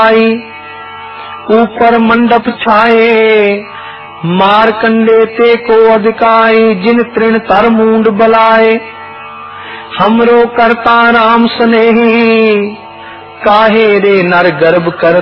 आई ऊपर मंडप छाए मारकंडे ते को अधिकाई जिन तृण तर मूंड बलाए हमरो करता राम स्नेही काहे रे नर गर्भ कर